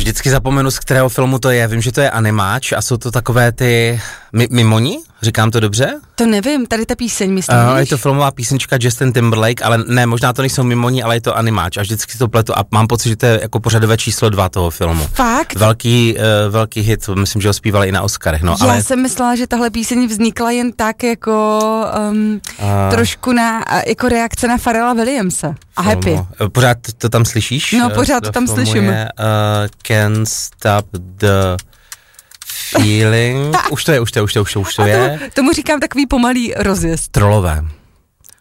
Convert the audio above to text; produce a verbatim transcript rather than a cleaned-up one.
Vždycky zapomenu, z kterého filmu to je. Vím, že to je animáč a jsou to takové ty mi- mimoni? Říkám to dobře? To nevím, tady ta píseň, myslím, uh, Je to filmová písnička Justin Timberlake, ale ne, možná to nejsou mimoni, ale je to animáč a vždycky to pletu a mám pocit, že to je jako pořadové číslo dva toho filmu. Fakt? Velký, uh, velký hit, myslím, že ho zpívali i na Oscarech. No, Já ale... jsem myslela, že tahle píseň vznikla jen tak jako um, uh, trošku na, jako reakce na Pharrella Williamse a Happy. No, pořád to tam slyšíš? No, pořád to tam slyším. Je, uh, Can't Stop the Feeling. Už to je, už to je, už to je, už to, už to je. To, tomu říkám takový pomalý rozjezd. Trolové.